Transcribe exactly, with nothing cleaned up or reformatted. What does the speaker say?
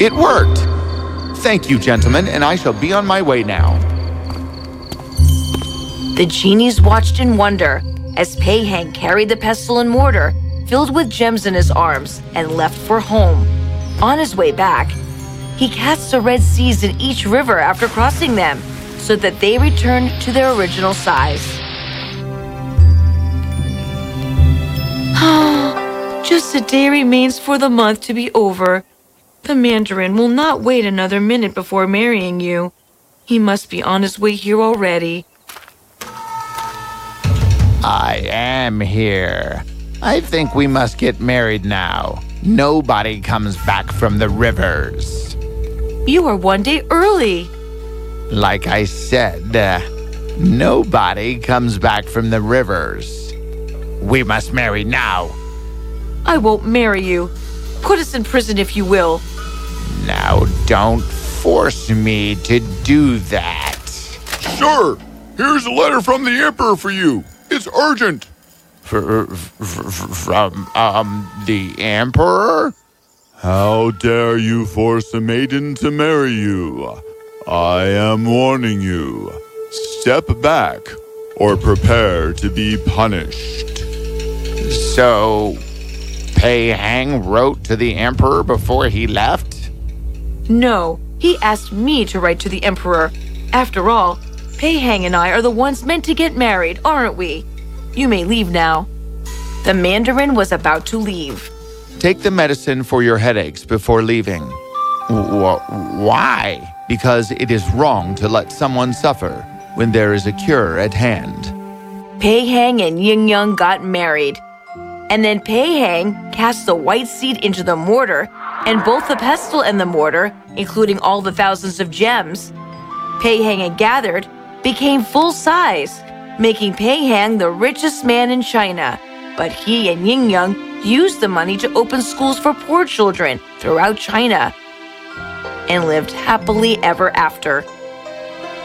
It worked! Thank you, gentlemen, and I shall be on my way now. The genies watched in wonder as Pei Hang carried the pestle and mortar filled with gems in his arms and left for home. On his way back, he cast the red seas in each river after crossing them so that they returned to their original size. Just a day remains for the month to be over. The Mandarin will not wait another minute before marrying you. He must be on his way here already. I am here. I think we must get married now. Nobody comes back from the rivers. You are one day early. Like I said, uh, nobody comes back from the rivers. We must marry now. I won't marry you. Put us in prison if you will. Now don't force me to do that. Sir, here's a letter from the Emperor for you. It's urgent. For, from, um, the Emperor? How dare you force a maiden to marry you? I am warning you. Step back, or prepare to be punished. So, Pei Hang wrote to the Emperor before he left? No, he asked me to write to the Emperor. After all, Pei Hang and I are the ones meant to get married, aren't we? You may leave now. The Mandarin was about to leave. Take the medicine for your headaches before leaving. Wh- why? Because it is wrong to let someone suffer when there is a cure at hand. Pei Hang and Ying Yang got married. And then Pei Hang cast the white seed into the mortar, and both the pestle and the mortar, including all the thousands of gems Pei Hang had gathered, became full size, making Pei Hang the richest man in China. But he and Ying Yang used the money to open schools for poor children throughout China and lived happily ever after.